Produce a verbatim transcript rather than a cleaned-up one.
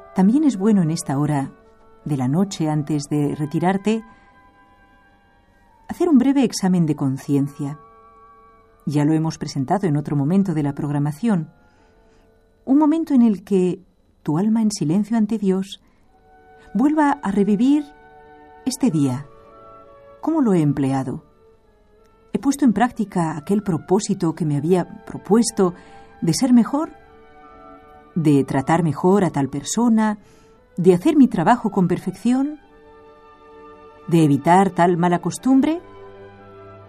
También es bueno en esta hora de la noche, antes de retirarte, hacer un breve examen de conciencia. Ya lo hemos presentado en otro momento de la programación. Un momento en el que tu alma en silencio ante Dios vuelva a revivir este día. ¿Cómo lo he empleado? ¿He puesto en práctica aquel propósito que me había propuesto de ser mejor? ¿De tratar mejor a tal persona? ¿De hacer mi trabajo con perfección? ¿De evitar tal mala costumbre?